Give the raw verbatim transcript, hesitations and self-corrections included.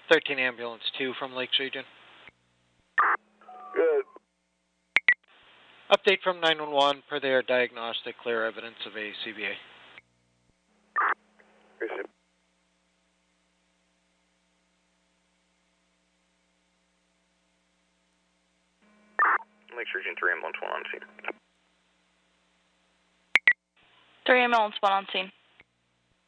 thirteen Ambulance two from Lakes Region. Good. Update from nine one one, per their diagnostic, clear evidence of a C V A. Receive. Lakes Region three, Ambulance one on scene. three Ambulance one on scene.